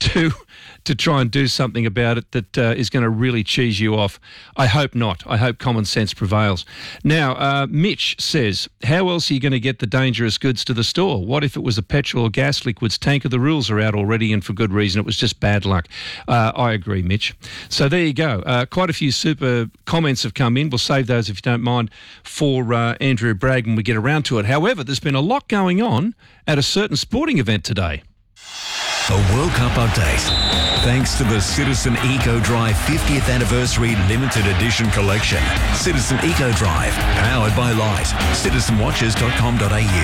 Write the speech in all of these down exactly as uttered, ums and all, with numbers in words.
to to try and do something about it that uh, is going to really cheese you off. I hope not. I hope common sense prevails. Now, uh, Mitch says, how else are you going to get the dangerous goods to the store? What if it was a petrol or gas liquids tanker? The rules are out already, and for good reason. It was just bad luck. Uh, I agree, Mitch. So there you go. Uh, quite a few super comments have come in. We'll save those, if you don't mind, for uh, Andrew Bragg when we get around to it. However, there's been a lot going on at a certain sporting event today. A World Cup update. Thanks to the Citizen Eco Drive fiftieth Anniversary Limited Edition Collection. Citizen Eco Drive, powered by Light. citizen watches dot com dot a u.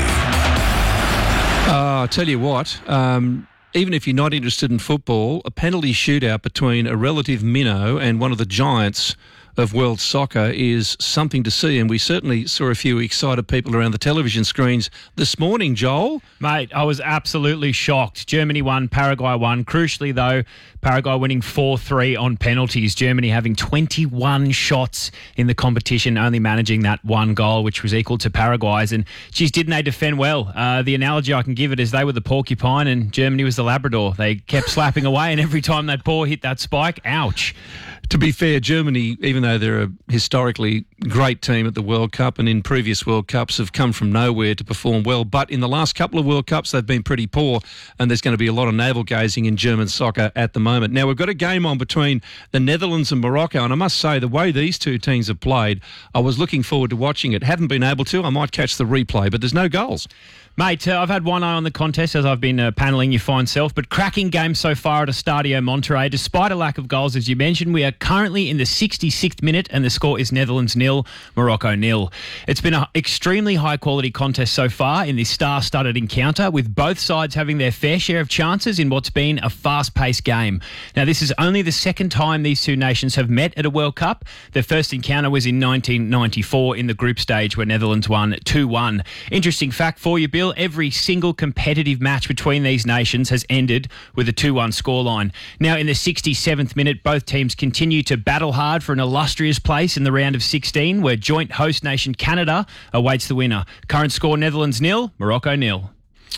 Uh, I'll tell you what, um, even if you're not interested in football, a penalty shootout between a relative minnow and one of the giants of world soccer is something to see, and we certainly saw a few excited people around the television screens this morning, Joel. Mate, I was absolutely shocked. Germany won, Paraguay won. Crucially, though, Paraguay winning four three on penalties. Germany having twenty-one shots in the competition, only managing that one goal, which was equal to Paraguay's. And, geez, didn't they defend well? Uh, the analogy I can give it is they were the porcupine and Germany was the Labrador. They kept slapping away, and every time that ball hit that spike, ouch. To be fair, Germany, even though they're a historically great team at the World Cup and in previous World Cups, have come from nowhere to perform well. But in the last couple of World Cups, they've been pretty poor, and there's going to be a lot of navel-gazing in German soccer at the moment. Now, we've got a game on between the Netherlands and Morocco, and I must say, the way these two teams have played, I was looking forward to watching it. Haven't been able to. I might catch the replay, but there's no goals. Mate, uh, I've had one eye on the contest as I've been uh, panelling your fine self, but cracking game so far at Estadio Monterrey. Despite a lack of goals, as you mentioned, we are currently in the sixty-sixth minute and the score is Netherlands nil, Morocco nil. It's been an extremely high-quality contest so far in this star-studded encounter, with both sides having their fair share of chances in what's been a fast-paced game. Now, this is only the second time these two nations have met at a World Cup. Their first encounter was in nineteen ninety-four in the group stage, where Netherlands won two one. Interesting fact for you, Bill. Every single competitive match between these nations has ended with a two one scoreline. Now, in the sixty-seventh minute, both teams continue to battle hard for an illustrious place in the round of sixteen, where joint host nation Canada awaits the winner. Current score, Netherlands nil, Morocco nil.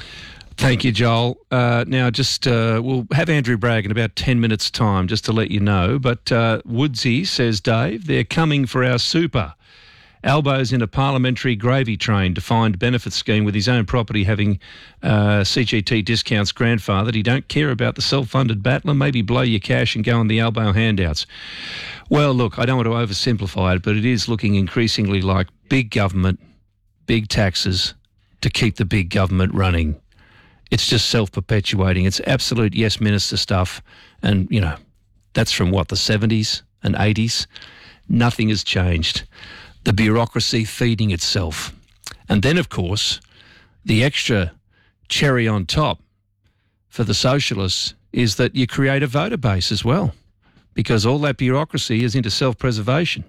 Thank you, Joel. Uh, now, just uh, we'll have Andrew Bragg in about ten minutes' time, just to let you know. But uh, Woodsy, says Dave, they're coming for our super. Albo's in a parliamentary gravy train defined benefit scheme with his own property having uh, C G T discounts grandfathered. He don't care about the self-funded battler. Maybe blow your cash and go on the Albo handouts. Well, look, I don't want to oversimplify it, but it is looking increasingly like big government, big taxes to keep the big government running. It's just self-perpetuating. It's absolute yes minister stuff. And, you know, that's from what, the seventies and eighties? Nothing has changed. The bureaucracy feeding itself. And then, of course, the extra cherry on top for the socialists is that you create a voter base as well, because all that bureaucracy is into self-preservation.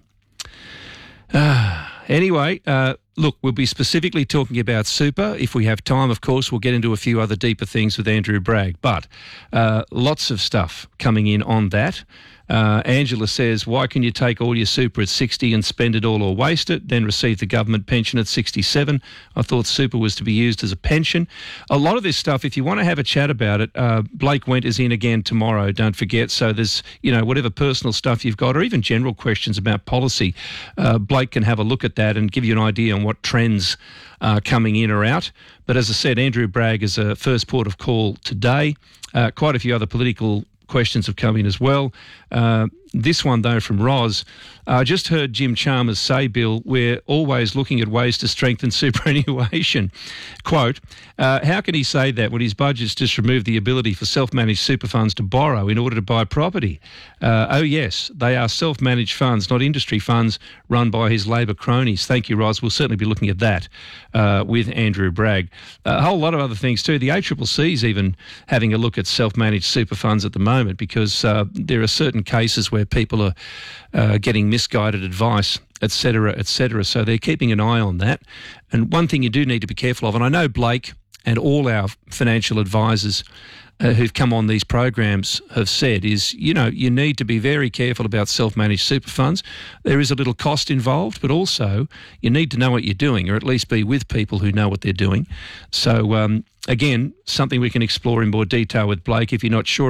Uh, anyway, uh, look, we'll be specifically talking about super. If we have time, of course, we'll get into a few other deeper things with Andrew Bragg. But uh, lots of stuff coming in on that. Uh, Angela says, why can you take all your super at sixty and spend it all or waste it, then receive the government pension at sixty-seven? I thought super was to be used as a pension. A lot of this stuff, if you want to have a chat about it, uh, Blake Went is in again tomorrow, don't forget. So there's, you know, whatever personal stuff you've got or even general questions about policy, uh, Blake can have a look at that and give you an idea on what trends are coming in or out. But as I said, Andrew Bragg is a first port of call today. Uh, quite a few other political questions have come in as well. Uh, this one, though, from Roz. I uh, just heard Jim Chalmers say, Bill, we're always looking at ways to strengthen superannuation. Quote, uh, how can he say that when his budget's just removed the ability for self-managed super funds to borrow in order to buy property? Uh, oh, yes, they are self-managed funds, not industry funds run by his Labor cronies. Thank you, Roz. We'll certainly be looking at that uh, with Andrew Bragg. Uh, a whole lot of other things too. The A C C C is even having a look at self-managed super funds at the moment, because uh, there are certain cases where people are uh, getting misguided advice, et cetera, et cetera. So they're keeping an eye on that. And one thing you do need to be careful of, and I know Blake and all our financial advisors uh, who've come on these programs have said, is, you know, you need to be very careful about self-managed super funds. There is a little cost involved, but also you need to know what you're doing, or at least be with people who know what they're doing. So, um, again, something we can explore in more detail with Blake if you're not sure